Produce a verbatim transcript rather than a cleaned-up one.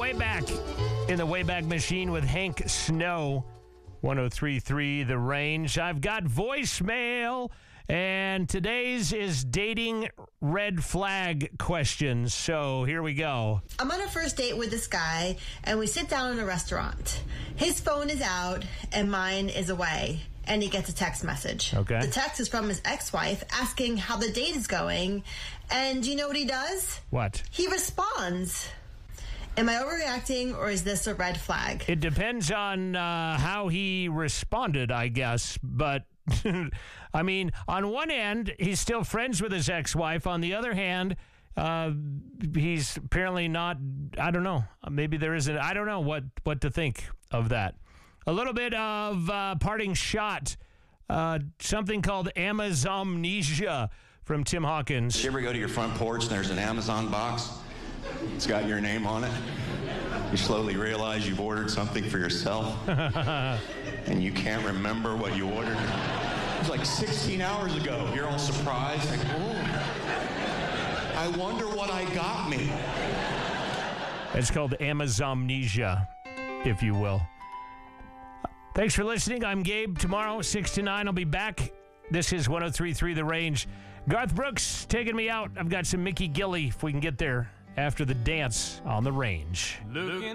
Wayback in the Wayback Machine with Hank Snow. one oh three point three The Range. I've got voicemail, and today's is dating red flag questions. So here we go. I'm on a first date with this guy, and we sit down in a restaurant. His phone is out, and mine is away, and he gets a text message. Okay. The text is from his ex-wife asking how the date is going, and do you know what he does? What? He responds. Am I overreacting, or is this a red flag? It depends on uh, how he responded, I guess. But, I mean, on one end, he's still friends with his ex-wife. On the other hand, uh, he's apparently not, I don't know. Maybe there isn't, I don't know what, what to think of that. A little bit of uh, parting shot. Uh, something called Amazomnesia from Tim Hawkins. Did you ever go to your front porch and there's an Amazon box? It's got your name on it. You slowly realize you've ordered something for yourself, and you can't remember what you ordered. It was like sixteen hours ago. You're all surprised, like, oh, I wonder what I got me. It's called Amazomnesia, if you will. Thanks for listening. I'm Gabe. Tomorrow, six to nine, I'll be back. This is one oh three point three The Range. Garth Brooks taking me out. I've got some Mickey Gilley if we can get there after the dance on the range. Looking